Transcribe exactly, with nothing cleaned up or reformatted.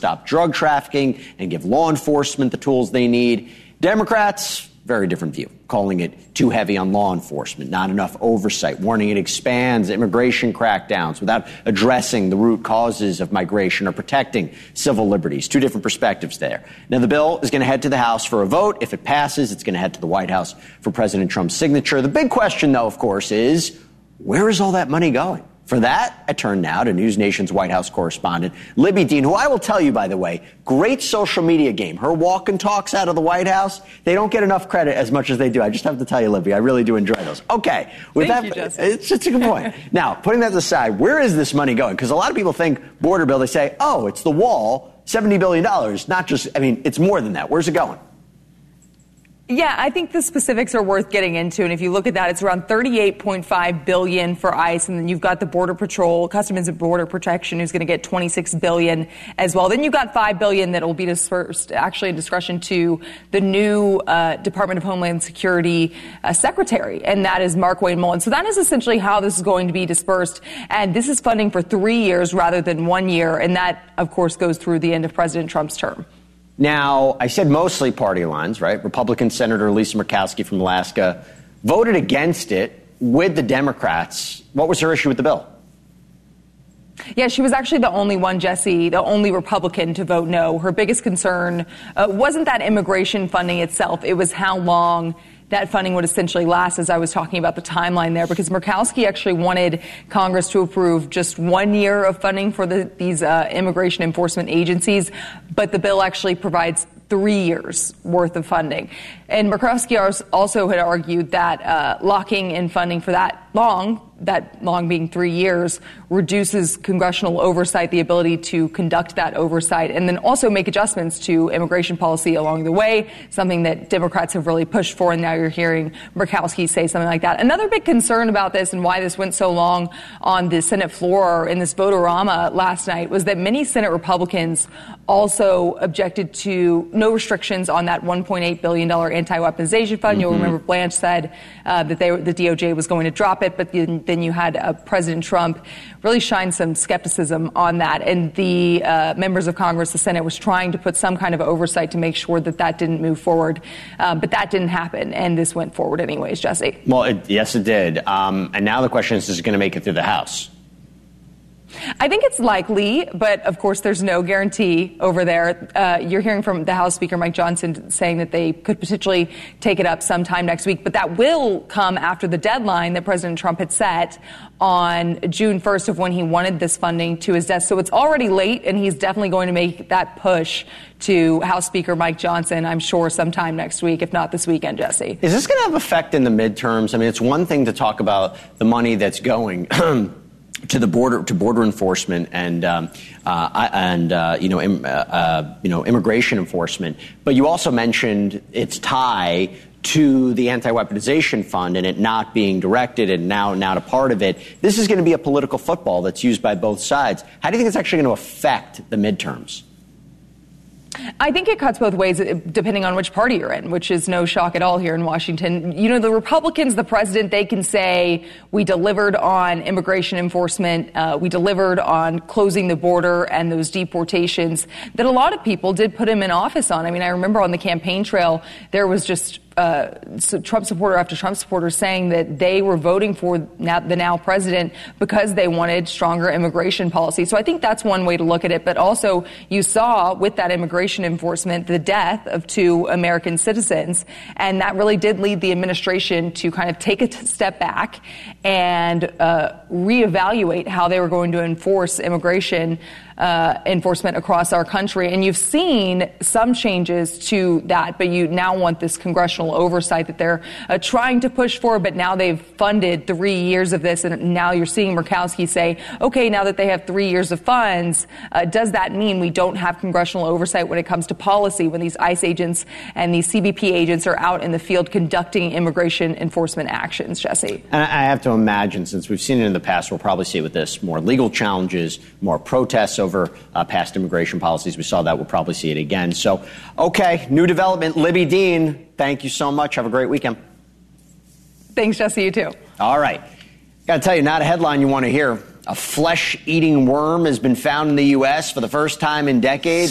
stop drug trafficking and give law enforcement the tools they need. Democrats, very different view, calling it too heavy on law enforcement, not enough oversight, warning it expands immigration crackdowns without addressing the root causes of migration or protecting civil liberties. Two different perspectives there. Now, the bill is going to head to the House for a vote. If it passes, it's going to head to the White House for President Trump's signature. The big question, though, of course, is where is all that money going? For that, I turn now to News Nation's White House correspondent, Libby Dean, who I will tell you, by the way, great social media game. Her walk and talks out of the White House, they don't get enough credit as much as they do. I just have to tell you, Libby, I really do enjoy those. Okay. With Thank that, you, Jesse. It's, it's a good point. Now, putting that aside, where is this money going? Because a lot of people think border bill, they say, oh, it's the wall, seventy billion dollars. Not just, I mean, it's more than that. Where's it going? Yeah, I think the specifics are worth getting into. And if you look at that, it's around thirty-eight point five billion dollars for ICE. And then you've got the Border Patrol, Customs and Border Protection, who's going to get twenty-six billion dollars as well. Then you've got five billion dollars that will be dispersed, actually in discretion to the new uh, Department of Homeland Security uh, Secretary. And that is Markwayne Mullin. So that is essentially how this is going to be dispersed. And this is funding for three years rather than one year. And that, of course, goes through the end of President Trump's term. Now, I said mostly party lines, right? Republican Senator Lisa Murkowski from Alaska voted against it with the Democrats. What was her issue with the bill? Yeah, she was actually the only one, Jesse, the only Republican to vote no. Her biggest concern uh, wasn't that immigration funding itself. It was how long that funding would essentially last, as I was talking about the timeline there, because Murkowski actually wanted Congress to approve just one year of funding for the, these uh, immigration enforcement agencies, but the bill actually provides three years worth of funding. And Murkowski also had argued that uh, locking in funding for that long, that long being three years, reduces congressional oversight, the ability to conduct that oversight, and then also make adjustments to immigration policy along the way, something that Democrats have really pushed for, and now you're hearing Murkowski say something like that. Another big concern about this and why this went so long on the Senate floor in this vote-orama last night was that many Senate Republicans also objected to no restrictions on that one point eight billion dollars anti-weaponization fund. Mm-hmm. You'll remember Blanche said uh, that they, the D O J was going to drop it, but then, then you had uh, President Trump really shine some skepticism on that. And the uh, members of Congress, the Senate, was trying to put some kind of oversight to make sure that that didn't move forward. Uh, but that didn't happen, and this went forward anyways, Jesse. Well, it, yes, it did. Um, and now the question is, is it going to make it through the House? I think it's likely, but of course there's no guarantee over there. Uh, you're hearing from the House Speaker Mike Johnson saying that they could potentially take it up sometime next week, but that will come after the deadline that President Trump had set on June first of when he wanted this funding to his desk. So it's already late, and he's definitely going to make that push to House Speaker Mike Johnson, I'm sure, sometime next week, if not this weekend, Jesse. Is this going to have effect in the midterms? I mean, it's one thing to talk about the money that's going to the border, to border enforcement and um, uh, and uh, you know im, uh, uh, you know immigration enforcement, but you also mentioned its tie to the anti-weaponization fund and it not being directed and now not a part of it. This is going to be a political football that's used by both sides. How do you think it's actually going to affect the midterms? I think it cuts both ways, depending on which party you're in, which is no shock at all here in Washington. You know, the Republicans, the president, they can say, we delivered on immigration enforcement, uh, we delivered on closing the border and those deportations that a lot of people did put him in office on. I mean, I remember on the campaign trail, there was just Uh, Trump supporter after Trump supporter saying that they were voting for now, the now president because they wanted stronger immigration policy. So I think that's one way to look at it. But also you saw with that immigration enforcement the death of two American citizens. And that really did lead the administration to kind of take a t- step back and uh, reevaluate how they were going to enforce immigration Uh, enforcement across our country. And you've seen some changes to that, but you now want this congressional oversight that they're uh, trying to push for, but now they've funded three years of this, and now you're seeing Murkowski say, okay, now that they have three years of funds, uh, does that mean we don't have congressional oversight when it comes to policy, when these ICE agents and these C B P agents are out in the field conducting immigration enforcement actions, Jesse? And I have to imagine, since we've seen it in the past, we'll probably see it with this, more legal challenges, more protests over over uh, past immigration policies. We saw that. We'll probably see it again. So, okay, new development. Libby Dean, thank you so much. Have a great weekend. Thanks, Jesse. You too. All right. Got to tell you, not a headline you want to hear. A flesh-eating worm has been found in the U S for the first time in decades.